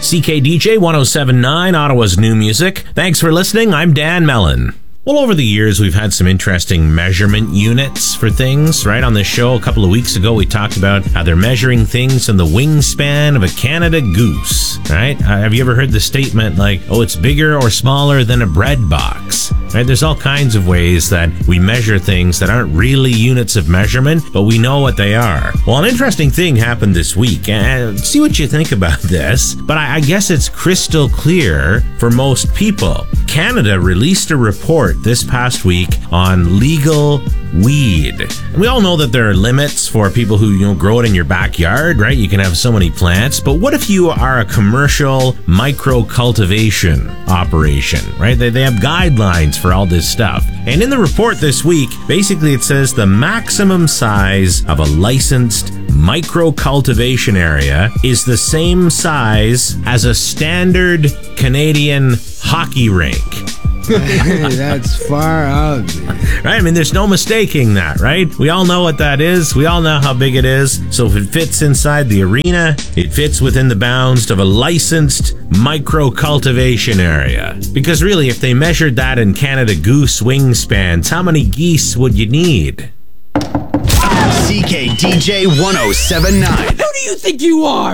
CKDJ 107.9, Ottawa's new music. Thanks for listening. I'm Dan Mellon. Well, over the years, we've had some interesting measurement units for things, right? On this show, a couple of weeks ago, we talked about how they're measuring things in the wingspan of a Canada goose, right? Have you ever heard the statement like, oh, it's bigger or smaller than a bread box, right? There's all kinds of ways that we measure things that aren't really units of measurement, but we know what they are. Well, an interesting thing happened this week, and see what you think about this, but I guess it's crystal clear for most people. Canada released a report this past week on legal weed. And we all know that there are limits for people who, grow it in your backyard, right? You can have so many plants, but what if you are a commercial micro cultivation operation, right? They have guidelines for all this stuff. And in the report this week, basically it says the maximum size of a licensed micro cultivation area is the same size as a standard Canadian hockey rink. That's far out, man. Right? I mean, there's no mistaking that, right? We all know what that is. We all know how big it is. So if it fits inside the arena, it fits within the bounds of a licensed micro cultivation area. Because really, if they measured that in Canada Goose wingspans, how many geese would you need? CKDJ 107.9. Who do you think you are?